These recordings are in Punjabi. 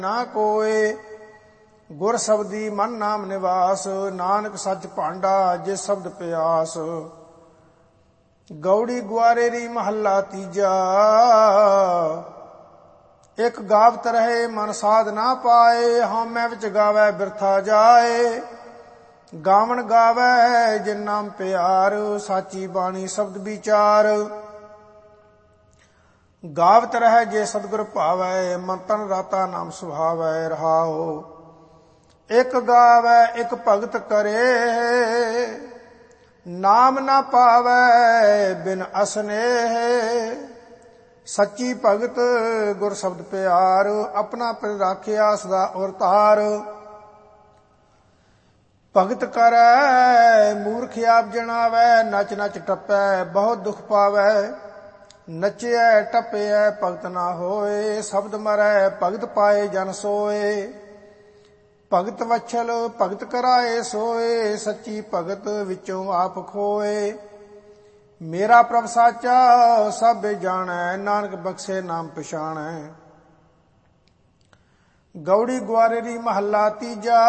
ਨਾ ਕੋਏ। ਗੁਰ ਸ਼ਬਦੀ ਮਨ ਨਾਮ ਨਿਵਾਸ, ਨਾਨਕ ਸੱਚ ਭਾਂਡਾ ਜਿਸ ਸ਼ਬਦ ਪਿਆਸ। ਗੌੜੀ ਗੁਆਰੇਰੀ ਮਹੱਲਾ ਤੀਜਾ। ਇੱਕ ਗਾਵਤ ਰਹੇ ਮਨ ਸਾਧ ਨਾ ਪਾਏ, ਹਉਮੈ ਵਿੱਚ ਗਾਵੈ ਬਿਰਥਾ ਜਾਏ। ਗਾਵਣ ਗਾਵੈ ਜਿਨ ਨਾਮ ਪਿਆਰ, ਸਾਚੀ ਬਾਣੀ ਸ਼ਬਦ ਵਿਚਾਰ। ਗਾਵਤ ਰਹਿ ਜੇ ਸਤਿਗੁਰ ਭਾਵੈ, ਮਨ ਤਨ ਰਾਤਾ ਨਾਮ ਸੁਭਾਵੈ। ਰਹਾਉ ਇੱਕ ਗਾਵੈ ਇੱਕ ਭਗਤ ਕਰੇ, ਨਾਮ ਨਾ ਪਾਵੈ ਬਿਨ ਅਸਨੇਹ। ਸੱਚੀ ਭਗਤ ਗੁਰ ਸ਼ਬਦ ਪਿਆਰ, ਆਪਣਾ ਪਿਰ ਰਾਖਿਆ ਸਦਾ ਔਰ ਤਾਰ। ਭਗਤ ਕਰੈ ਮੂਰਖ ਆਪ ਜਣਾਵੈ, ਨਚ ਨਚ ਟੱਪੈ ਬਹੁਤ ਦੁਖ ਪਾਵੈ। ਨਚਿਐ ਟੱਪਿਐ ਭਗਤ ਨਾ ਹੋਏ, ਸ਼ਬਦ ਮਰੈ ਭਗਤ ਪਾਏ ਜਨ ਸੋਏ। ਭਗਤ ਵਛਲ ਭਗਤ ਕਰਾਏ ਸੋਏ, ਸੱਚੀ ਭਗਤ ਵਿੱਚੋਂ ਆਪ ਖੋਏ। ਮੇਰਾ ਪ੍ਰਭ ਸਾਚਾ ਸਭ ਜਾਣੈ, ਨਾਨਕ ਬਖਸ਼ੇ ਨਾਮ ਪਛਾਣੈ। ਗੌੜੀ ਗੁਆਰੇਰੀ ਮਹੱਲਾ ਤੀਜਾ।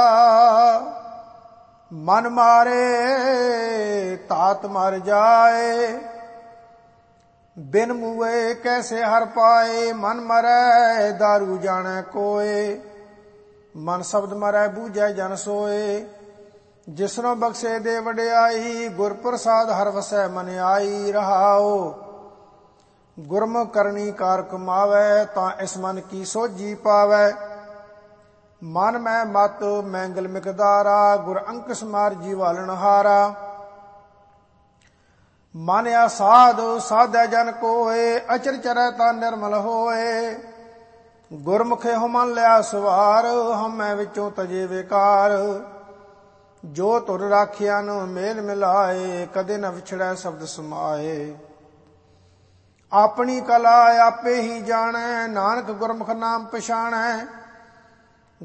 ਮਨ ਮਾਰੇ ਤਾਤ ਮਰ ਜਾਏ, ਬਿਨ ਮੂਏ ਕੈਸੇ ਹਰ ਪਾਏ। ਮਨ ਮਰੈ ਦਾਰੂ ਜਾਣੈ ਕੋਏ, ਮਨ ਸ਼ਬਦ ਮਰੈ ਬੂਝੈ ਜਨ ਸੋਏ। ਜਿਸਨੋ ਬਖਸ਼ੇ ਦੇ ਵਡਿਆਈ, ਗੁਰ ਪ੍ਰਸਾਦ ਹਰ ਵਸੈ ਮਨ ਆਈ। ਰਹਾਉ ਗੁਰਮੁਖ ਕਰਨੀ ਕਾਰ ਕਮਾਵੈ, ਤਾਂ ਇਸ ਮਨ ਕੀ ਸੋਝੀ ਪਾਵੈ। ਮਨ ਮੈਂ ਮਤ ਮੈਂਗਲ ਮਿਕਦਾਰਾ, ਗੁਰ ਅੰਕੁਸ਼ ਮਾਰ ਜੀਵਾਲਣ ਹਾਰਾ। ਮਨ ਆਸਾਦ ਸਾਧੈ ਜਨ ਕੋਏ, ਅਚਰ ਚਰੈ ਤਾਂ ਨਿਰਮਲ ਹੋਏ। ਗੁਰਮੁਖੇ ਹੋ ਮਨ ਲਿਆ ਸਵਾਰ, ਹਉਮੈ ਵਿੱਚੋਂ ਤਜੇ ਵਿਕਾਰ। ਜੋ ਧੁਰ ਰਾਖਿਆ ਨੂੰ ਮੇਲ ਮਿਲਾਏ, ਕਦੇ ਨ ਵਿਛੜੈ ਸ਼ਬਦ ਸਮਾਏ। ਆਪਣੀ ਕਲਾ ਆਪੇ ਹੀ ਜਾਣੈ, ਨਾਨਕ ਗੁਰਮੁਖ ਨਾਮ ਪਛਾਣੈ।